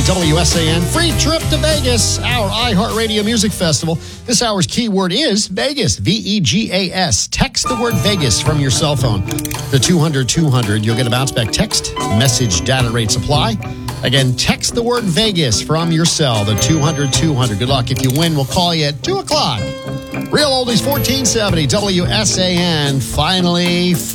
WSAN. Free trip to Vegas, our iHeartRadio Music Festival. This hour's keyword is Vegas, V-E-G-A-S. Text the word Vegas from your cell phone to 200-200. You'll get a bounce back text, message, data rates apply. Again, text the word Vegas from your cell to 200-200. Good luck. If you win, we'll call you at 2 o'clock. Real Oldies 1470 WSAN. Finally